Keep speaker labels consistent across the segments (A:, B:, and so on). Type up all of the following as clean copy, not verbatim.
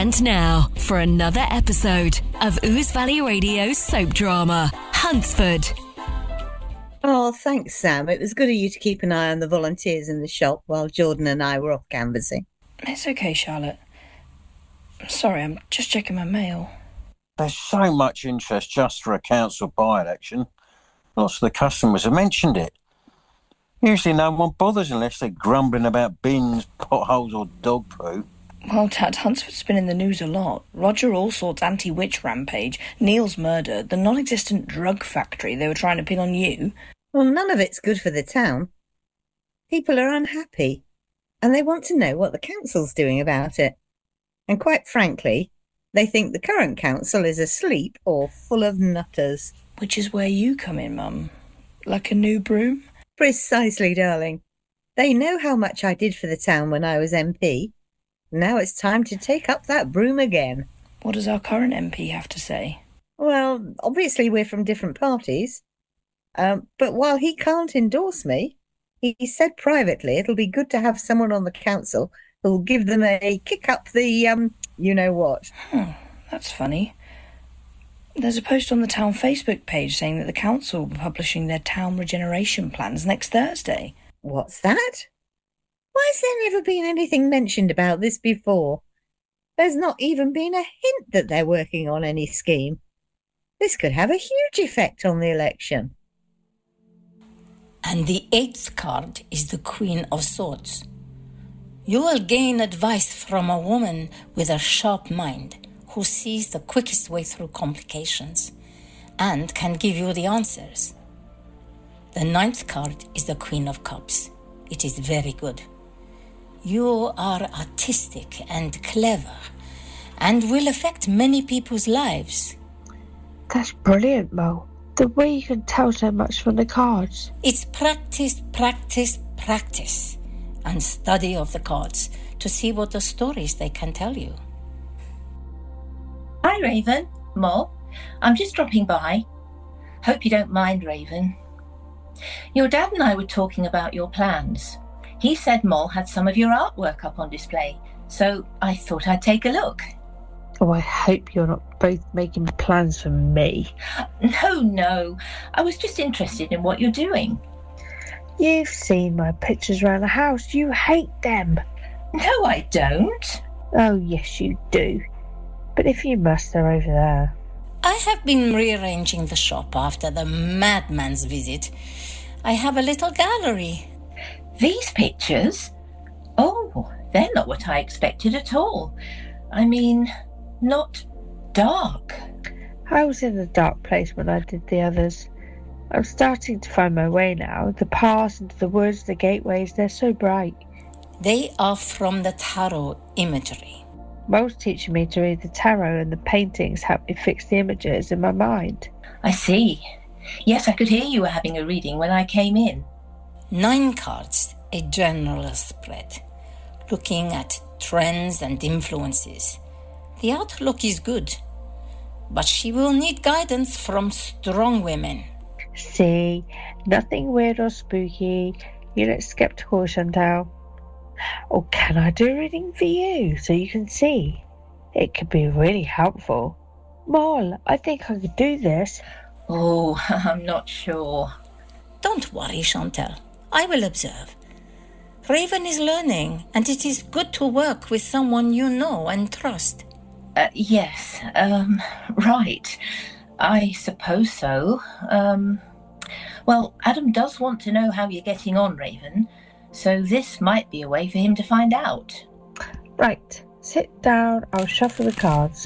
A: And now for another episode of Ouse Valley Radio's soap drama, Huntsford.
B: Oh, thanks, Sam. It was good of you to keep an eye on the volunteers in the shop while Jordan and I were off canvassing.
C: It's okay, Charlotte. Sorry, I'm just checking my mail.
D: There's so much interest just for a council by-election. Lots of the customers have mentioned it. Usually no one bothers unless they're grumbling about bins, potholes or dog poo.
C: Well, Dad, Huntsford's been in the news a lot. Roger Allsort's anti-witch rampage, Neil's murder, the non-existent drug factory they were trying to pin on you.
B: Well, none of it's good for the town. People are unhappy, and they want to know what the council's doing about it. And quite frankly, they think the current council is asleep or full of nutters.
C: Which is where you come in, Mum. Like a new broom?
B: Precisely, darling. They know how much I did for the town when I was MP. Now it's time to take up that broom again.
C: What does our current MP have to say?
B: Well, obviously we're from different parties. But while he can't endorse me, he said privately it'll be good to have someone on the council who'll give them a kick up the, you-know-what.
C: That's funny. There's a post on the town Facebook page saying that the council will be publishing their town regeneration plans next Thursday.
B: What's that? Why has there never been anything mentioned about this before? There's not even been a hint that they're working on any scheme. This could have a huge effect on the election.
E: And the 8th card is the Queen of Swords. You will gain advice from a woman with a sharp mind who sees the quickest way through complications and can give you the answers. The 9th card is the Queen of Cups. It is very good. You are artistic and clever and will affect many people's lives.
F: That's brilliant, Mo. The way you can tell so much from the cards.
E: It's practice, practice, practice, and study of the cards to see what the stories they can tell you.
G: Hi, Raven. Mo. I'm just dropping by. Hope you don't mind, Raven. Your dad and I were talking about your plans. He said Moll had some of your artwork up on display, so I thought I'd take a look.
F: Oh, I hope you're not both making plans for me.
G: No. I was just interested in what you're doing.
F: You've seen my pictures around the house. You hate them.
G: No, I don't.
F: Oh, yes, you do. But if you must, they're over there.
E: I have been rearranging the shop after the madman's visit. I have a little gallery.
G: These pictures? Oh, they're not what I expected at all. I mean, not dark.
F: I was in a dark place when I did the others. I'm starting to find my way now. The paths into the woods, the gateways, they're so bright.
E: They are from the tarot imagery.
F: Mo's teaching me to read the tarot, and the paintings help me fix the images in my mind.
G: I see. Yes, I could hear you were having a reading when I came in.
E: 9 cards, a general spread, looking at trends and influences. The outlook is good, but she will need guidance from strong women.
F: See, nothing weird or spooky. You look sceptical, Chantal. Or can I do a reading for you so you can see? It could be really helpful. Moll, I think I could do this.
G: Oh, I'm not sure.
E: Don't worry, Chantal. I will observe. Raven is learning, and it is good to work with someone you know and trust.
G: Yes, right. I suppose so. Well, Adam does want to know how you're getting on, Raven, so this might be a way for him to find out.
F: Right, sit down, I'll shuffle the cards.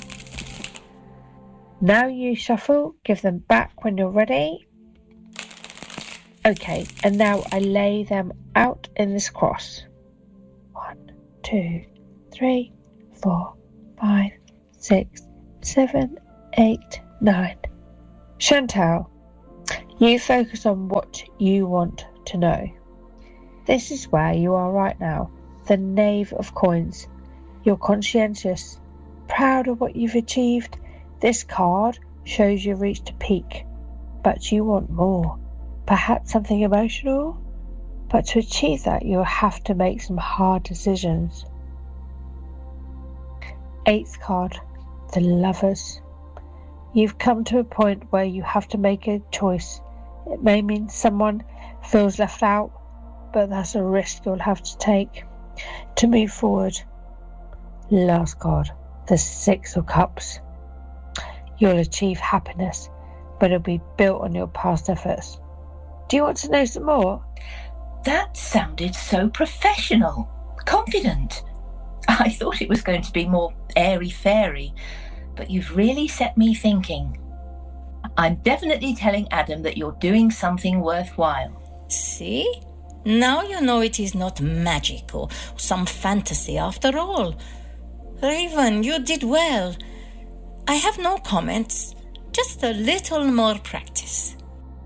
F: Now you shuffle, give them back when you're ready. Okay, and now I lay them out in this cross. 1, 2, 3, 4, 5, 6, 7, 8, 9. Chantal, you focus on what you want to know. This is where you are right now, the Knave of Coins. You're conscientious, proud of what you've achieved. This card shows you've reached a peak, but you want more. Perhaps something emotional? But to achieve that, you'll have to make some hard decisions. 8th card, the Lovers. You've come to a point where you have to make a choice. It may mean someone feels left out, but that's a risk you'll have to take to move forward. Last card, the 6 of Cups. You'll achieve happiness, but it'll be built on your past efforts. Do you want to know some more?
G: That sounded so professional, confident. I thought it was going to be more airy-fairy, but you've really set me thinking. I'm definitely telling Adam that you're doing something worthwhile.
E: See? Now you know it is not magic or some fantasy after all. Raven, you did well. I have no comments, just a little more practice.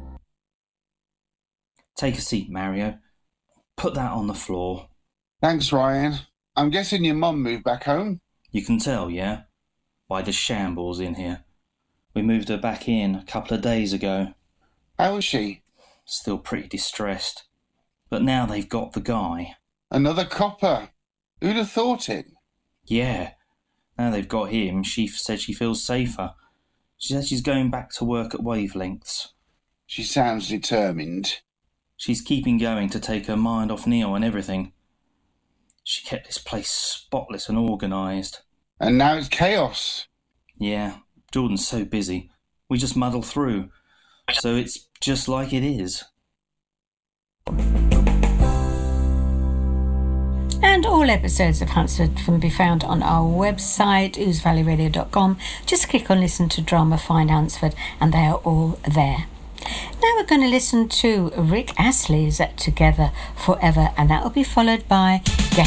H: Take a seat, Mario. Put that on the floor.
I: Thanks, Ryan. I'm guessing your mum moved back home?
H: You can tell, yeah? By the shambles in here. We moved her back in a couple of days ago.
I: How is she?
H: Still pretty distressed. But now they've got the guy.
I: Another copper. Who'd have thought it?
H: Yeah. Now they've got him, she said she feels safer. She said she's going back to work at Wavelengths.
I: She sounds determined.
H: She's keeping going to take her mind off Neil and everything. She kept this place spotless and organised.
I: And now it's chaos.
H: Yeah, Jordan's so busy. We just muddle through. So it's just like it is.
J: And all episodes of Hunsford can be found on our website, oozevalleyradio.com. Just click on Listen to Drama, find Hunsford, and they are all there. Now we're going to listen to Rick Astley's Together Forever, and that will be followed by Get